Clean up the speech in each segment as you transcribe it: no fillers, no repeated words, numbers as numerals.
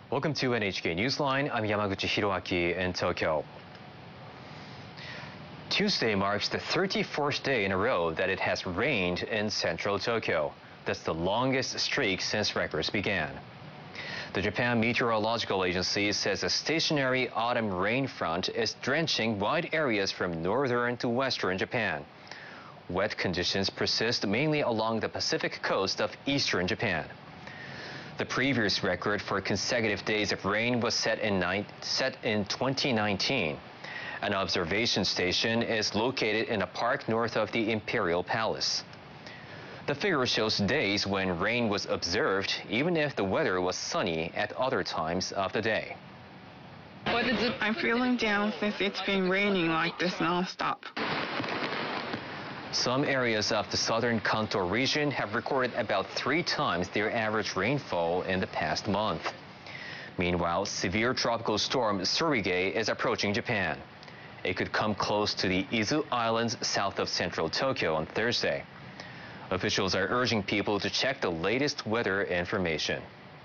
Welcome to NHK Newsline. I'm Yamaguchi Hiroaki in Tokyo. Tuesday marks the 34th day in a row that it has rained in central Tokyo. That's the longest streak since records began. The Japan Meteorological Agency says a stationary autumn rain front is drenching wide areas from northern to western Japan. Wet conditions persist mainly along the Pacific coast of eastern Japan. The previous record for consecutive days of rain was set in 2019. An observation station is located in a park north of the Imperial Palace. The figure shows days when rain was observed, even if the weather was sunny at other times of the day. I'm feeling down since it's been raining like this nonstop. Some areas of the southern Kanto region have recorded about 3 times their average rainfall in the past month. Meanwhile, severe tropical storm Sorige is approaching Japan. It could come close to the Izu Islands south of central Tokyo on Thursday. Officials are urging people to check the latest weather information.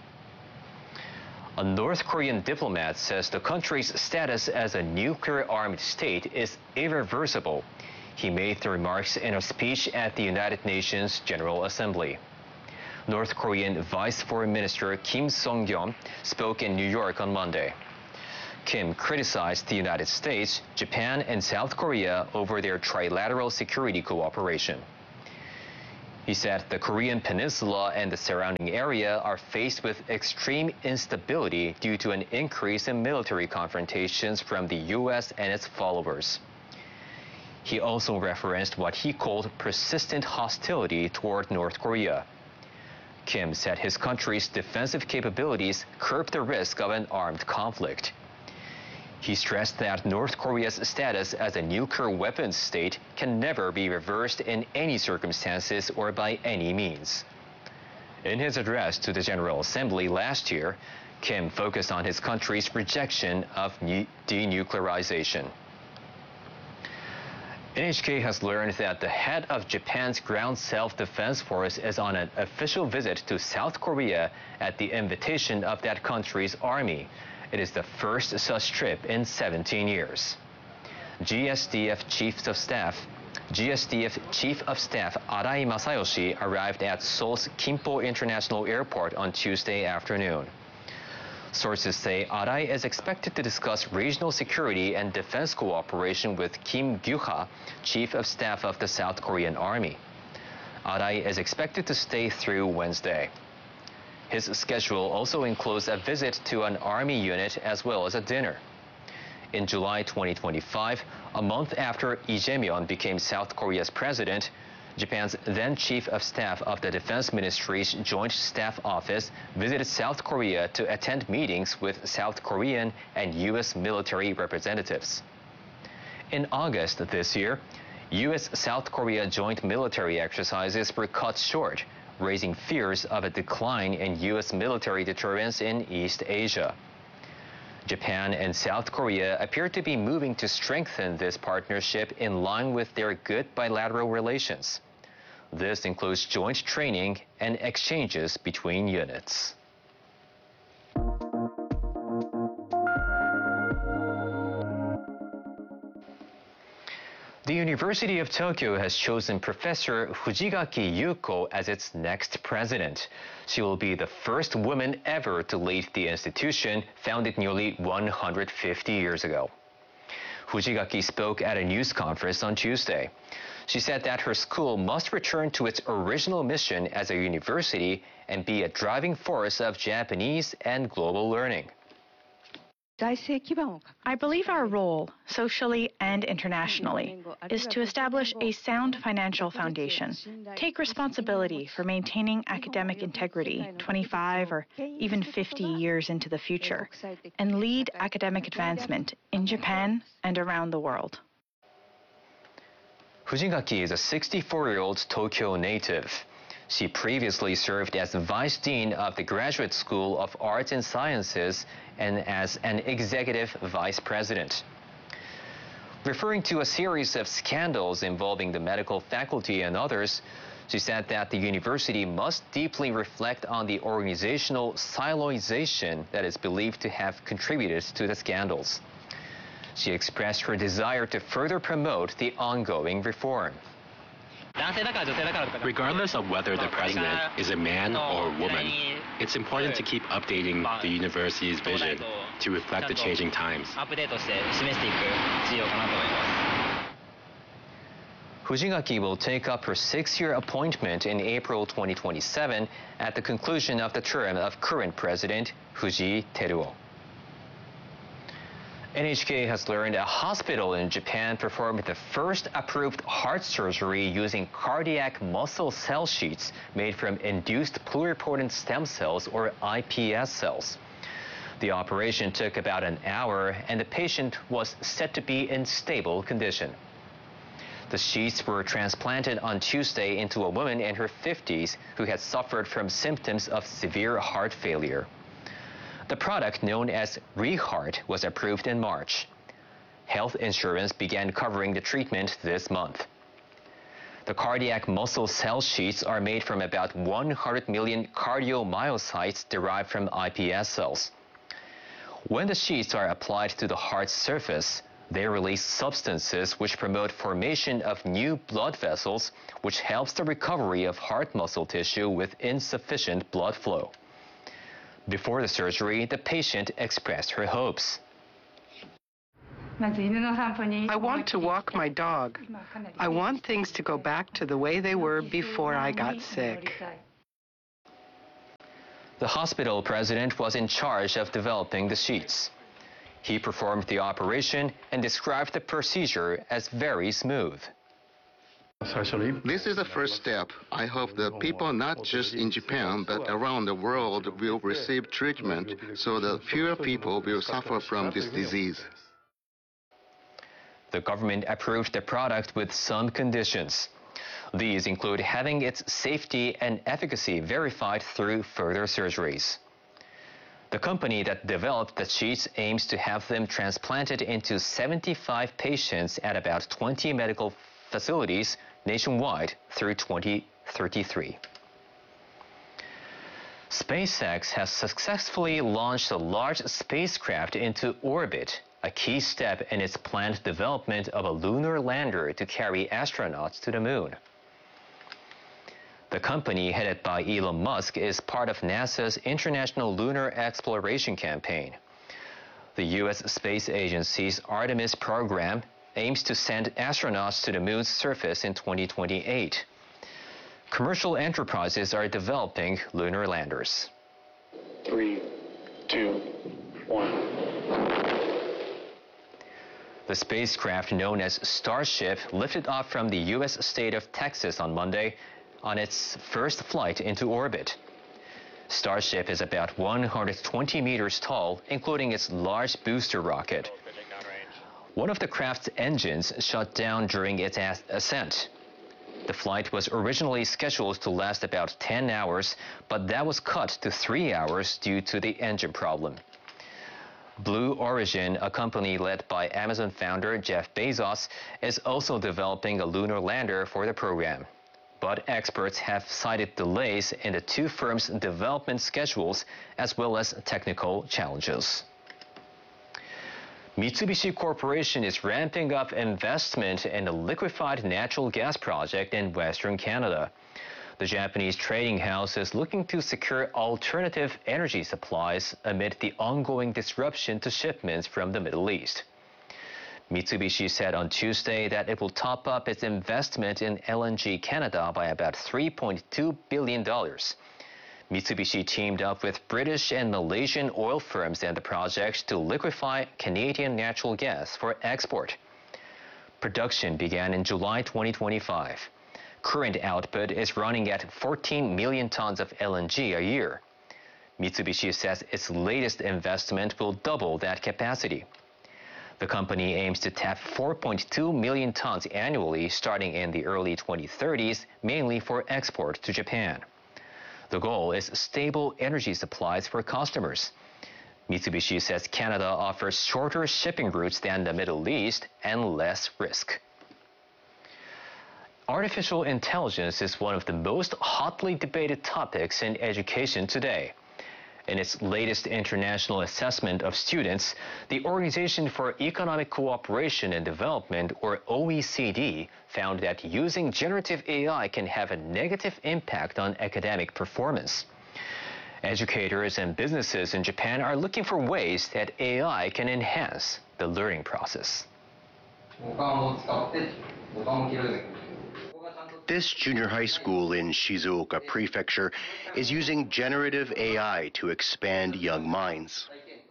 A North Korean diplomat says the country's status as a nuclear-armed state is irreversible. He made the remarks in a speech at the United Nations General Assembly. North Korean Vice Foreign Minister Kim Song-kyun spoke in New York on Monday. Kim criticized the United States, Japan, and South Korea over their trilateral security cooperation. He said the Korean Peninsula and the surrounding area are faced with extreme instability due to an increase in military confrontations from the U.S. and its followers. He also referenced what he called persistent hostility toward North Korea. Kim said his country's defensive capabilities curb the risk of an armed conflict. He stressed that North Korea's status as a nuclear weapons state can never be reversed in any circumstances or by any means. In his address to the General Assembly last year, Kim focused on his country's rejection of denuclearization. NHK has learned that the head of Japan's Ground Self-Defense Force is on an official visit to South Korea at the invitation of that country's army. It is the first such trip in 17 years. GSDF Chief of Staff Arai Masayoshi arrived at Seoul's Gimpo International Airport on Tuesday afternoon. Sources say Arai is expected to discuss regional security and defense cooperation with Kim Gyu-ha, Chief of Staff of the South Korean Army. Arai is expected to stay through Wednesday. His schedule also includes a visit to an army unit as well as a dinner. In July 2025, a month after Lee Jae-myung became South Korea's president, Japan's then Chief of Staff of the Defense Ministry's Joint Staff Office visited South Korea to attend meetings with South Korean and U.S. military representatives. In August this year, U.S.-South Korea joint military exercises were cut short, raising fears of a decline in U.S. military deterrence in East Asia. Japan and South Korea appear to be moving to strengthen this partnership in line with their good bilateral relations. This includes joint training and exchanges between units. The University of Tokyo has chosen Professor Fujigaki Yuko as its next president. She will be the first woman ever to lead the institution, founded nearly 150 years ago. Fujigaki spoke at a news conference on Tuesday. She said that her school must return to its original mission as a university and be a driving force of Japanese and global learning. I believe our role, socially and internationally, is to establish a sound financial foundation, take responsibility for maintaining academic integrity 25 or even 50 years into the future, and lead academic advancement in Japan and around the world. Fujigaki is a 64-year-old Tokyo native. She previously served as Vice Dean of the Graduate School of Arts and Sciences and as an Executive Vice President. Referring to a series of scandals involving the medical faculty and others, She said that the university must deeply reflect on the organizational siloization that is believed to have contributed to the scandals. She expressed her desire to further promote the ongoing reform. Regardless of whether the president is a man or a woman, it's important to keep updating the university's vision to reflect the changing times. Fujigaki will take up her 6-year appointment in April 2027 at the conclusion of the term of current president Fuji Teruo. NHK has learned a hospital in Japan performed the first approved heart surgery using cardiac muscle cell sheets made from induced pluripotent stem cells or iPS cells. The operation took about an hour and the patient was said to be in stable condition. The sheets were transplanted on Tuesday into a woman in her 50s who had suffered from symptoms of severe heart failure. The product, known as ReHeart, was approved in March. Health insurance began covering the treatment this month. The cardiac muscle cell sheets are made from about 100 million cardiomyocytes derived from iPS cells. When the sheets are applied to the heart's surface, they release substances which promote formation of new blood vessels, which helps the recovery of heart muscle tissue with insufficient blood flow. Before the surgery, the patient expressed her hopes. I want to walk my dog. I want things to go back to the way they were before I got sick. The hospital president was in charge of developing the sheets. He performed the operation and described the procedure as very smooth. This is the first step. I hope that people not just in Japan but around the world will receive treatment so that fewer people will suffer from this disease. The government approved the product with some conditions. These include having its safety and efficacy verified through further surgeries. The company that developed the sheets aims to have them transplanted into 75 patients at about 20 medical facilities nationwide through 2033. SpaceX has successfully launched a large spacecraft into orbit, a key step in its planned development of a lunar lander to carry astronauts to the moon. The company headed by Elon Musk is part of NASA's International Lunar Exploration Campaign. The U.S. Space Agency's Artemis program aims to send astronauts to the moon's surface in 2028. Commercial enterprises are developing lunar landers. 3, 2, 1. The spacecraft, known as Starship, lifted off from the U.S. state of Texas on Monday on its first flight into orbit. Starship is about 120 meters tall, including its large booster rocket. One of the craft's engines shut down during its ascent. The flight was originally scheduled to last about 10 hours, but that was cut to 3 hours due to the engine problem. Blue Origin, a company led by Amazon founder Jeff Bezos, is also developing a lunar lander for the program. But experts have cited delays in the two firms' development schedules as well as technical challenges. Mitsubishi Corporation is ramping up investment in a liquefied natural gas project in Western Canada. The Japanese trading house is looking to secure alternative energy supplies amid the ongoing disruption to shipments from the Middle East. Mitsubishi said on Tuesday that it will top up its investment in LNG Canada by about $3.2 billion. Mitsubishi teamed up with British and Malaysian oil firms in the project to liquefy Canadian natural gas for export. Production began in July 2025. Current output is running at 14 million tons of LNG a year. Mitsubishi says its latest investment will double that capacity. The company aims to tap 4.2 million tons annually starting in the early 2030s, mainly for export to Japan. The goal is stable energy supplies for customers. Mitsubishi says Canada offers shorter shipping routes than the Middle East and less risk. Artificial intelligence is one of the most hotly debated topics in education today. In its latest international assessment of students, the Organization for Economic Cooperation and Development, or OECD, found that using generative AI can have a negative impact on academic performance. Educators and businesses in Japan are looking for ways that AI can enhance the learning process. This junior high school in Shizuoka Prefecture is using generative AI to expand young minds.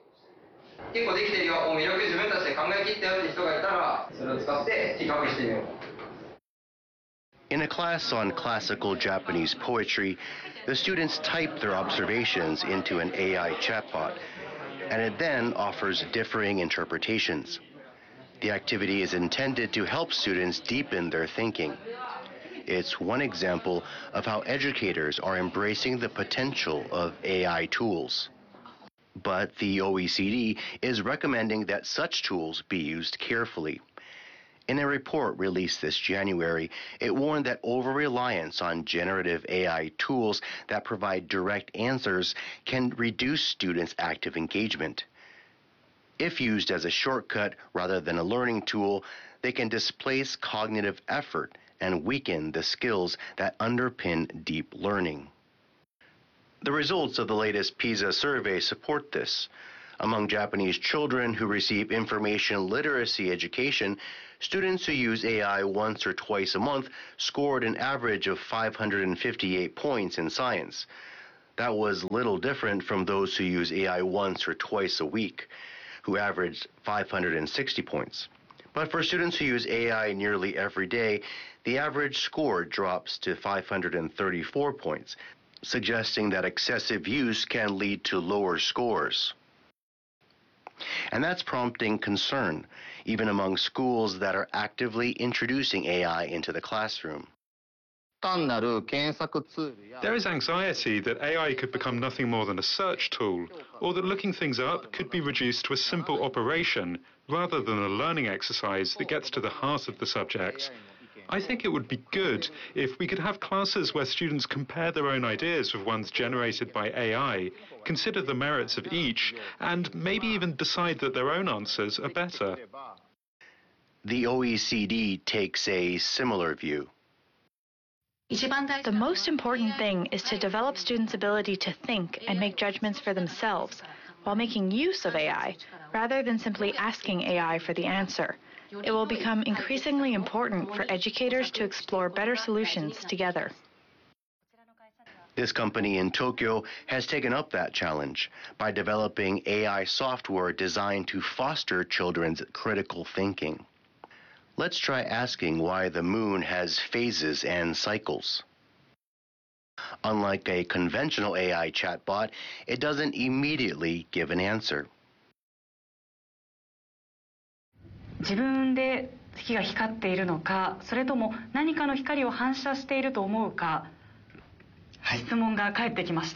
In a class on classical Japanese poetry, the students type their observations into an AI chatbot, and it then offers differing interpretations. The activity is intended to help students deepen their thinking. It's one example of how educators are embracing the potential of AI tools. But the OECD is recommending that such tools be used carefully. In a report released this January, it warned that over-reliance on generative AI tools that provide direct answers can reduce students' active engagement. If used as a shortcut rather than a learning tool, they can displace cognitive effort and weaken the skills that underpin deep learning. The results of the latest PISA survey support this. Among Japanese children who receive information literacy education, students who use AI once or twice a month scored an average of 558 points in science. That was little different from those who use AI once or twice a week, who averaged 560 points. But for students who use AI nearly every day, the average score drops to 534 points, suggesting that excessive use can lead to lower scores. And that's prompting concern, even among schools that are actively introducing AI into the classroom. There is anxiety that AI could become nothing more than a search tool, or that looking things up could be reduced to a simple operation rather than a learning exercise that gets to the heart of the subject. I think it would be good if we could have classes where students compare their own ideas with ones generated by AI, consider the merits of each, and maybe even decide that their own answers are better. The OECD takes a similar view. The most important thing is to develop students' ability to think and make judgments for themselves while making use of AI, rather than simply asking AI for the answer. It will become increasingly important for educators to explore better solutions together. This company in Tokyo has taken up that challenge by developing AI software designed to foster children's critical thinking. Let's try asking why the moon has phases and cycles. Unlike a conventional AI chatbot, it doesn't immediately give an answer. 自分で月が光っているのか、それとも何かの光を反射していると思うか、質問が返ってきました。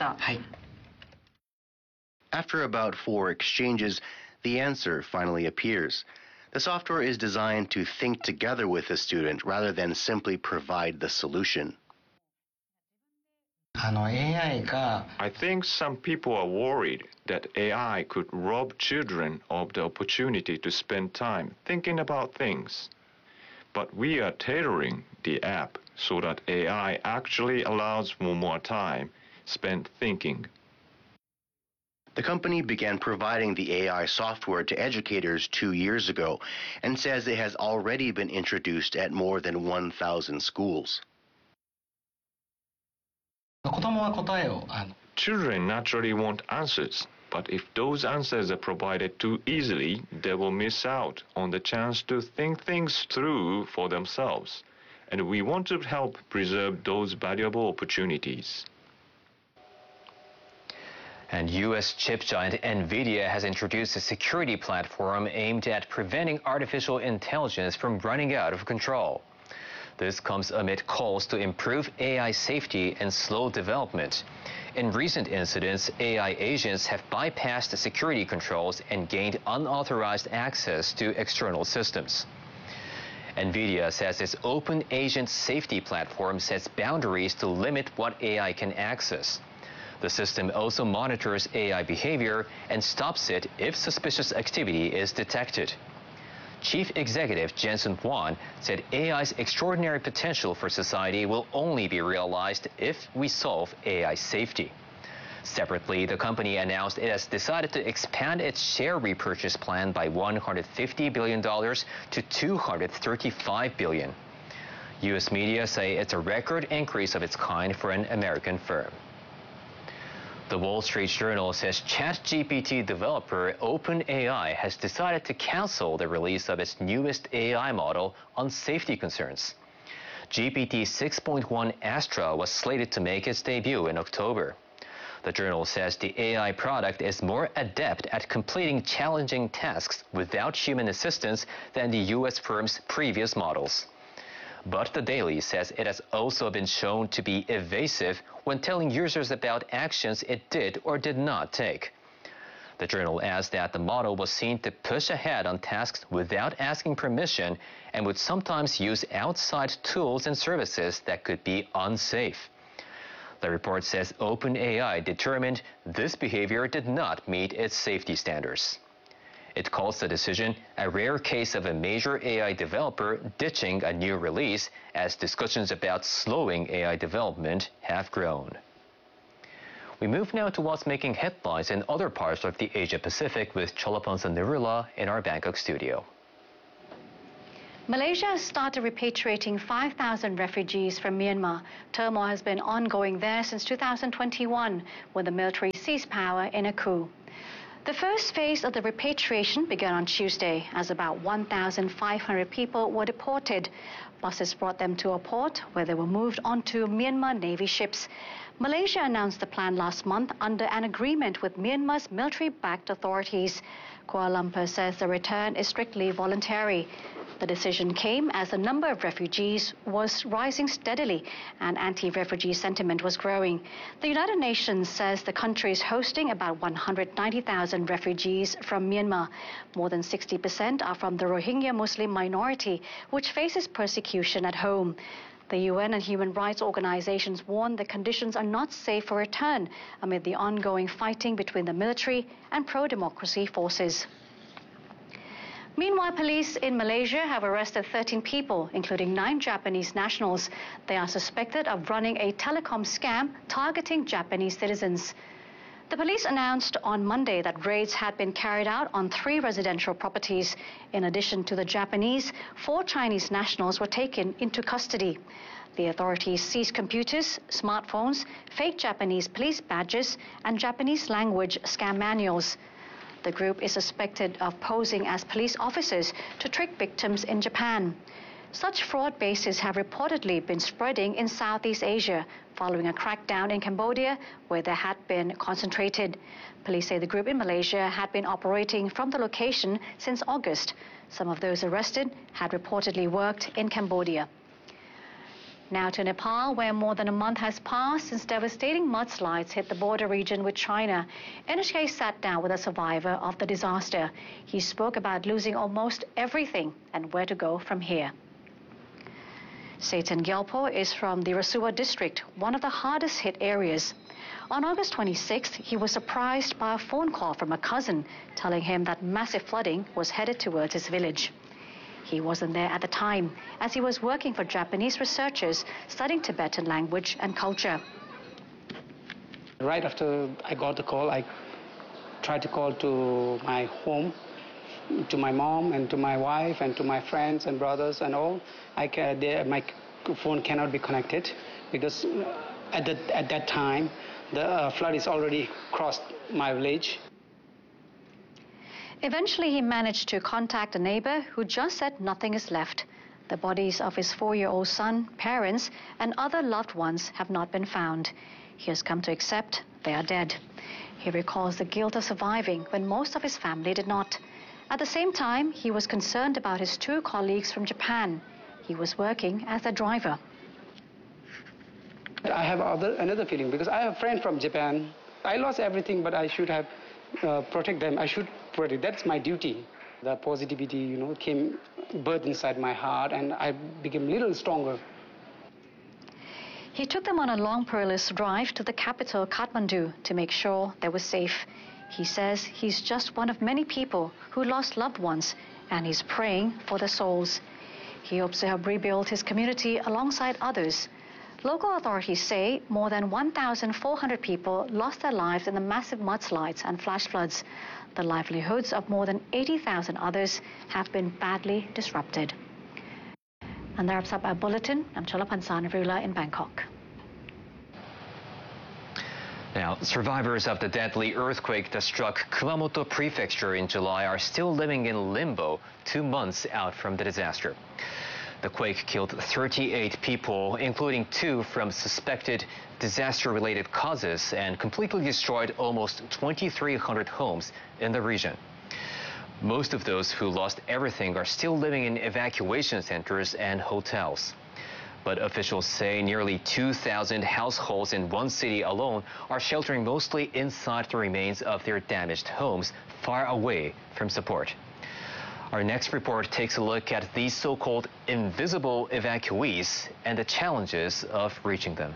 After about 4 exchanges, the answer finally appears. The software is designed to think together with the student rather than simply provide the solution. I think some people are worried that AI could rob children of the opportunity to spend time thinking about things. But we are tailoring the app so that AI actually allows for more time spent thinking. The company began providing the AI software to educators 2 years ago and says it has already been introduced at more than 1,000 schools. Children naturally want answers, but if those answers are provided too easily, they will miss out on the chance to think things through for themselves. And we want to help preserve those valuable opportunities. And U.S. chip giant NVIDIA has introduced a security platform aimed at preventing artificial intelligence from running out of control. This comes amid calls to improve AI safety and slow development. In recent incidents, AI agents have bypassed security controls and gained unauthorized access to external systems. NVIDIA says its Open Agent Safety platform sets boundaries to limit what AI can access. The system also monitors AI behavior and stops it if suspicious activity is detected. Chief Executive Jensen Huang said AI's extraordinary potential for society will only be realized if we solve AI safety. Separately, the company announced it has decided to expand its share repurchase plan by $150 billion to $235 billion. U.S. media say it's a record increase of its kind for an American firm. The Wall Street Journal says ChatGPT developer OpenAI has decided to cancel the release of its newest AI model on safety concerns. GPT 6.1 Astra was slated to make its debut in October. The journal says the AI product is more adept at completing challenging tasks without human assistance than the U.S. firm's previous models. But the Daily says it has also been shown to be evasive when telling users about actions it did or did not take. The journal adds that the model was seen to push ahead on tasks without asking permission and would sometimes use outside tools and services that could be unsafe. The report says OpenAI determined this behavior did not meet its safety standards. It calls the decision a rare case of a major AI developer ditching a new release as discussions about slowing AI development have grown. We move now to what's making headlines in other parts of the Asia-Pacific with Cholapansa Nirula in our Bangkok studio. Malaysia has started repatriating 5,000 refugees from Myanmar. Turmoil has been ongoing there since 2021 when the military seized power in a coup. The first phase of the repatriation began on Tuesday as about 1,500 people were deported. Buses brought them to a port where they were moved onto Myanmar Navy ships. Malaysia announced the plan last month under an agreement with Myanmar's military-backed authorities. Kuala Lumpur says the return is strictly voluntary. The decision came as the number of refugees was rising steadily and anti-refugee sentiment was growing. The United Nations says the country is hosting about 190,000 refugees from Myanmar. More than 60% are from the Rohingya Muslim minority, which faces persecution at home. The UN and human rights organizations warn the conditions are not safe for return amid the ongoing fighting between the military and pro-democracy forces. Meanwhile, police in Malaysia have arrested 13 people, including 9 Japanese nationals. They are suspected of running a telecom scam targeting Japanese citizens. The police announced on Monday that raids had been carried out on 3 residential properties. In addition to the Japanese, 4 Chinese nationals were taken into custody. The authorities seized computers, smartphones, fake Japanese police badges, and Japanese language scam manuals. The group is suspected of posing as police officers to trick victims in Japan. Such fraud bases have reportedly been spreading in Southeast Asia following a crackdown in Cambodia where they had been concentrated. Police say the group in Malaysia had been operating from the location since August. Some of those arrested had reportedly worked in Cambodia. Now to Nepal, where more than a month has passed since devastating mudslides hit the border region with China. NHK sat down with a survivor of the disaster. He spoke about losing almost everything and where to go from here. Satan Gyalpo is from the Rasuwa district, one of the hardest hit areas. On August 26th, he was surprised by a phone call from a cousin telling him that massive flooding was headed towards his village. He wasn't there at the time, as he was working for Japanese researchers studying Tibetan language and culture. Right after I got the call, I tried to call to my home, to my mom and to my wife and to my friends and brothers and all. My phone cannot be connected because at that time, the flood is already crossed my village. Eventually, he managed to contact a neighbor who just said nothing is left. The bodies of his 4-year-old son, parents, and other loved ones have not been found. He has come to accept they are dead. He recalls the guilt of surviving when most of his family did not. At the same time, he was concerned about his 2 colleagues from Japan. He was working as a driver. I have another feeling because I have a friend from Japan. I lost everything, but I should have protect them. I should protect. That's my duty. That positivity, came birth inside my heart, and I became a little stronger. He took them on a long, perilous drive to the capital, Kathmandu, to make sure they were safe. He says he's just one of many people who lost loved ones, and he's praying for their souls. He hopes to help rebuild his community alongside others. Local authorities say more than 1,400 people lost their lives in the massive mudslides and flash floods. The livelihoods of more than 80,000 others have been badly disrupted. And that wraps up our bulletin. I'm Chola Pansanarula in Bangkok. Now, survivors of the deadly earthquake that struck Kumamoto Prefecture in July are still living in limbo 2 months out from the disaster. The quake killed 38 people, including 2 from suspected disaster-related causes, and completely destroyed almost 2,300 homes in the region. Most of those who lost everything are still living in evacuation centers and hotels. But officials say nearly 2,000 households in one city alone are sheltering mostly inside the remains of their damaged homes, far away from support. Our next report takes a look at these so-called invisible evacuees and the challenges of reaching them.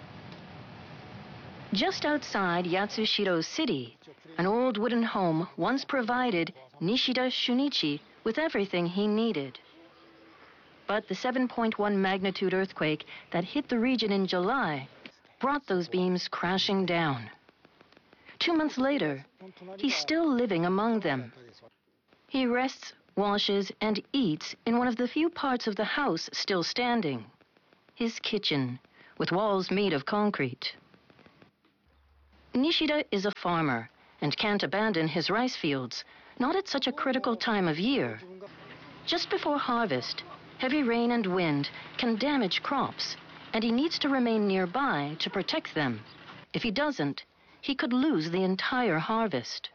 Just outside Yatsushiro City, an old wooden home once provided Nishida Shunichi with everything he needed. But the 7.1 magnitude earthquake that hit the region in July brought those beams crashing down. 2 months later, he's still living among them. He rests, washes, and eats in one of the few parts of the house still standing, his kitchen, with walls made of concrete. Nishida is a farmer and can't abandon his rice fields, not at such a critical time of year. Just before harvest, heavy rain and wind can damage crops, and he needs to remain nearby to protect them. If he doesn't, he could lose the entire harvest.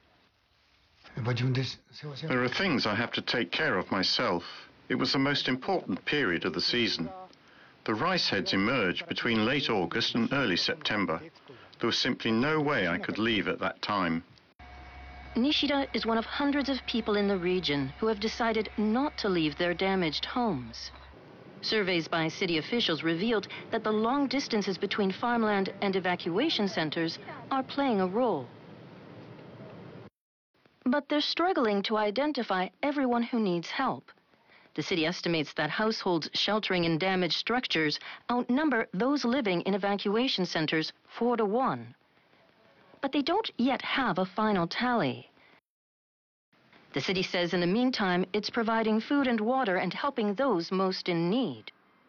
There are things I have to take care of myself. It was the most important period of the season. The rice heads emerged between late August and early September. There was simply no way I could leave at that time. Nishida is one of hundreds of people in the region who have decided not to leave their damaged homes. Surveys by city officials revealed that the long distances between farmland and evacuation centers are playing a role. But they're struggling to identify everyone who needs help. The city estimates that households sheltering in damaged structures outnumber those living in evacuation centers 4 to 1. But they don't yet have a final tally. The city says in the meantime, it's providing food and water and helping those most in need.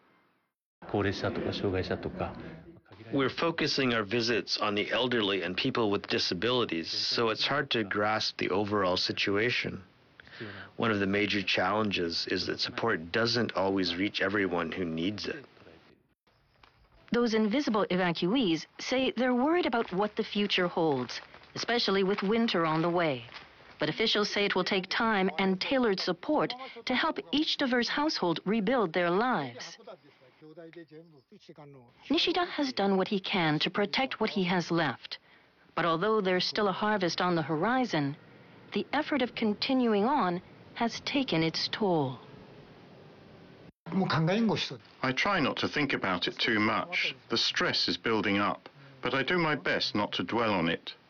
We're focusing our visits on the elderly and people with disabilities, so it's hard to grasp the overall situation. One of the major challenges is that support doesn't always reach everyone who needs it. Those invisible evacuees say they're worried about what the future holds, especially with winter on the way. But officials say it will take time and tailored support to help each diverse household rebuild their lives. Nishida has done what he can to protect what he has left. But although there's still a harvest on the horizon, the effort of continuing on has taken its toll. I try not to think about it too much. The stress is building up, but I do my best not to dwell on it.